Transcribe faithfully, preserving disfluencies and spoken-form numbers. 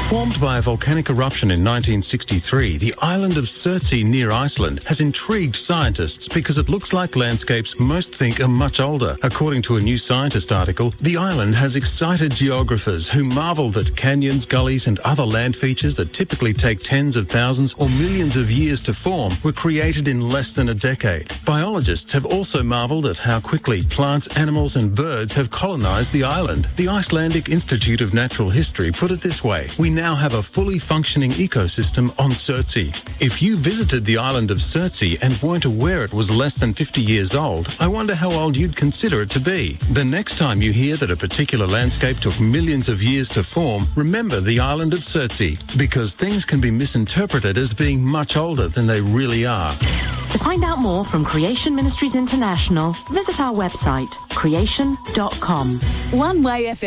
Formed by a volcanic eruption in nineteen sixty-three, the island of Surtsey near Iceland has intrigued scientists because it looks like landscapes most think are much older. According to a New Scientist article, the island has excited geographers who marvel that canyons, gullies and other land features that typically take tens of thousands or millions of years to form were created in less than a decade. Biologists have also marveled at how quickly plants, animals and birds have colonized the island. The Icelandic Institute of Natural History put it this way: we now have a fully functioning ecosystem on Surtsey. If you visited the island of Surtsey and weren't aware it was less than fifty years old, I wonder how old you'd consider it to be. The next time you hear that a particular landscape took millions of years to form, remember the island of Surtsey, because things can be misinterpreted as being much older than they really are. To find out more from Creation Ministries International, visit our website, creation dot com. One Way F M.